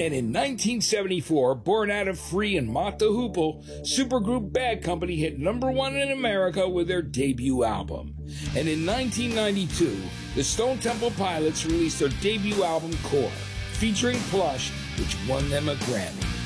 And in 1974, born out of Free and Mott the Hoople, supergroup Bad Company hit #1 in America with their debut album. And in 1992, the Stone Temple Pilots released their debut album, Core, featuring Plush, which won them a Grammy.